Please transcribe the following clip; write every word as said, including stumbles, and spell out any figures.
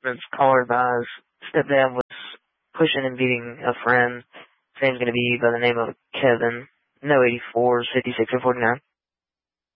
It's caller advised. Stepdad was pushing and beating a friend. His name's going to be by the name of Kevin. No eighty-fours, fifty-six, and forty-nine.